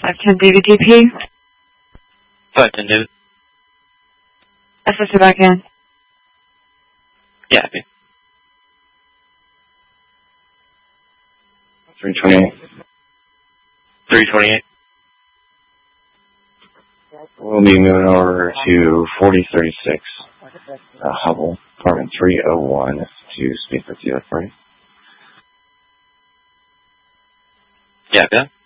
510 DVDP. 510 David. Assist you back in. Yeah, happy. 328. 328. We'll be moving over to 4036 Hubble, apartment 301, to speak with the authority. Yeah, yeah.